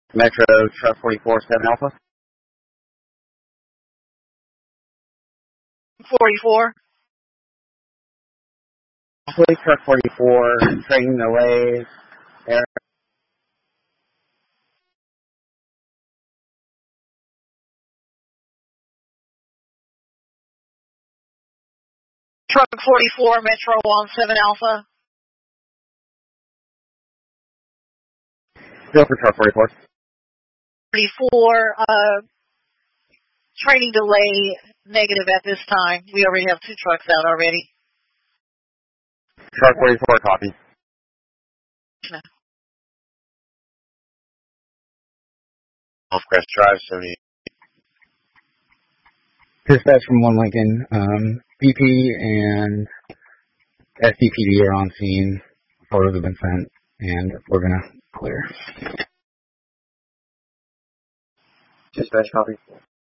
Metro Truck 44, 7 Alpha. 44. Police Truck 44, training delays. Truck 44, Metro on 7 Alpha. Go for Truck 44. 44, training delay negative at this time. We already have 2 trucks out already. Truck 44, copy. No. Off Crest Drive, 70. Dispatch from 1 Lincoln. BP and SDPD are on scene. Photos have been sent, and we're going to clear. Dispatch, copy.